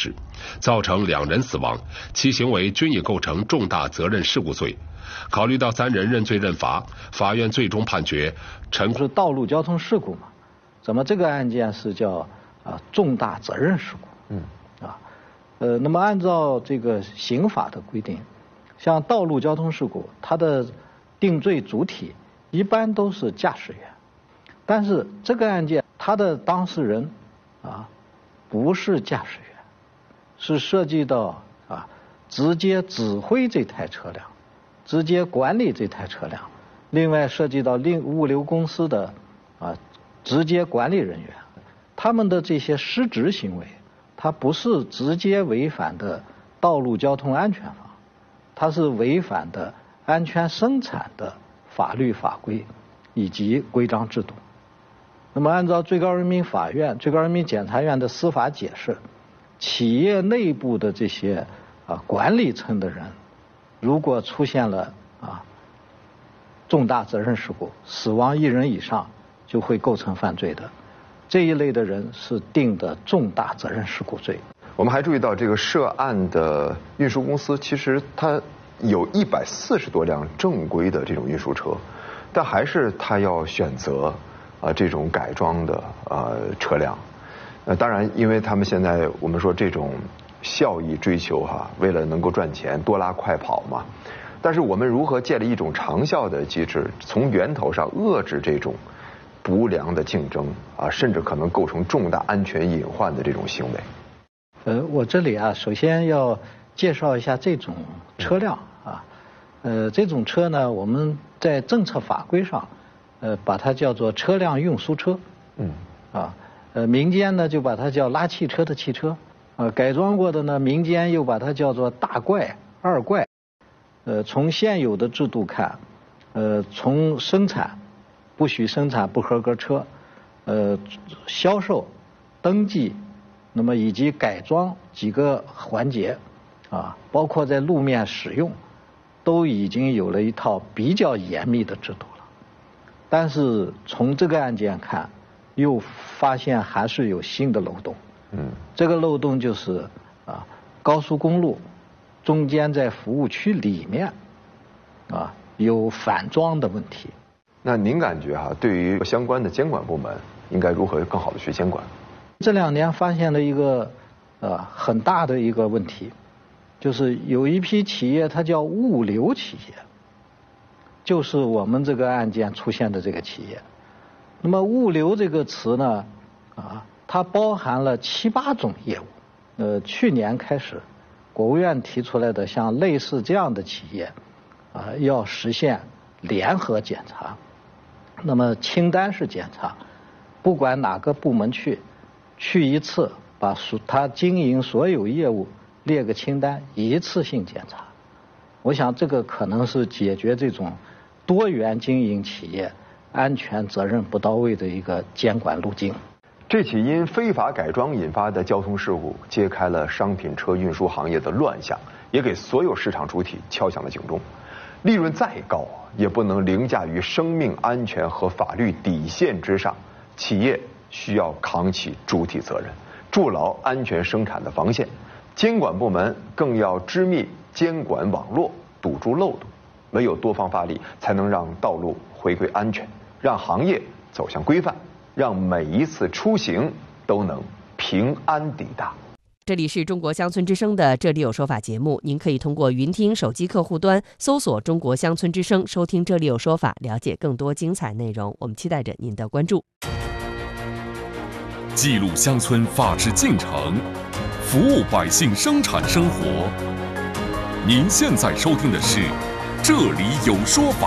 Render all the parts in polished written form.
驶，造成2人死亡，其行为均已构成重大责任事故罪。考虑到3人认罪认罚，法院最终判决是道路交通事故嘛？怎么这个案件是叫重大责任事故？那么按照这个刑法的规定，像道路交通事故，它的定罪主体一般都是驾驶员，但是这个案件它的当事人不是驾驶员，是涉及到直接指挥这台车辆，直接管理这台车辆，另外涉及到物流公司的直接管理人员，他们的这些失职行为，它不是直接违反的道路交通安全法，它是违反的安全生产的法律法规以及规章制度。那么按照最高人民法院、最高人民检察院的司法解释，企业内部的这些管理层的人，如果出现了重大责任事故，死亡1人以上，就会构成犯罪的。这一类的人是定的重大责任事故罪。 我们还注意到，这个涉案的运输公司其实它有140多辆正规的这种运输车，但还是它要选择这种改装的车辆。当然，因为他们现在我们说这种效益追求为了能够赚钱，多拉快跑嘛。但是我们如何建立一种长效的机制，从源头上遏制这种不良的竞争甚至可能构成重大安全隐患的这种行为？ 我这里首先要介绍一下这种车辆这种车呢，我们在政策法规上把它叫做车辆运输车，民间呢就把它叫拉汽车的汽车，改装过的呢，民间又把它叫做大怪、二怪。从现有的制度看，从生产不许生产不合格车，销售、登记，那么以及改装几个环节包括在路面使用，都已经有了一套比较严密的制度了。但是从这个案件看，又发现还是有新的漏洞。这个漏洞就是高速公路中间在服务区里面有反装的问题。 那您感觉对于相关的监管部门应该如何更好的去监管？ 这2年发现了一个很大的一个问题，就是有一批企业它叫物流企业，就是我们这个案件出现的这个企业。那么物流这个词呢它包含了7、8种业务。去年开始国务院提出来的像类似这样的企业要实现联合检查。那么清单式检查，不管哪个部门去一次，把他经营所有业务列个清单，一次性检查。我想这个可能是解决这种多元经营企业安全责任不到位的一个监管路径。 这起因非法改装引发的交通事故，揭开了商品车运输行业的乱象，也给所有市场主体敲响了警钟。利润再高，也不能凌驾于生命安全和法律底线之上。企业需要扛起主体责任，筑牢安全生产的防线。监管部门更要织密监管网络，堵住漏洞。唯有多方发力，才能让道路回归安全，让行业走向规范，让每一次出行都能平安抵达。 这里是中国乡村之声的这里有说法节目，您可以通过云听手机客户端搜索中国乡村之声，收听这里有说法，了解更多精彩内容。我们期待着您的关注。 记录乡村法治进程，服务百姓生产生活。您现在收听的是这里有说法。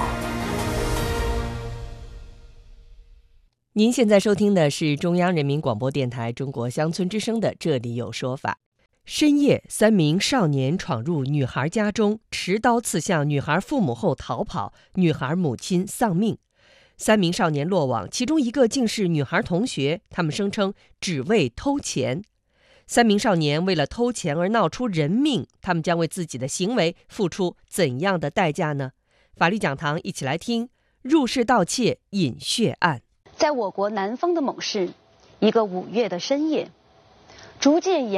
您现在收听的是中央人民广播电台中国乡村之声的这里有说法。深夜，3名少年闯入女孩家中，持刀刺向女孩父母后逃跑，女孩母亲丧命。3名少年落网，其中1个竟是女孩同学，他们声称只为偷钱。3名少年为了偷钱而闹出人命，他们将为自己的行为付出怎样的代价呢？法律讲堂一起来听入室盗窃引血案。 在我国南方的某市，一个5月的深夜，逐渐